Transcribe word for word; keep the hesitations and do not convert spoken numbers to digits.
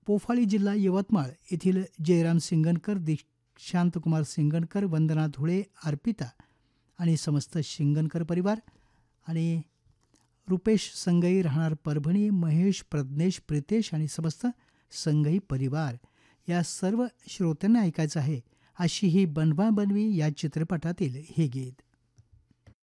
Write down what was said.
पोफाळी जिल्हा यवतमाळ येथील जयराम सिंगणकर, दीक्षांतकुमार सिंगणकर, वंदना धुळे, अर्पिता आणि समस्त सिंगणकर परिवार आणि रुपेश संगई राहणार परभणी, महेश, प्रज्ञेश, प्रितेश आणि समस्त संगई परिवार या सर्व श्रोत्यांना ऐकायचं आहे अशी ही बनवा बनवी या चित्रपटातील हे गीत.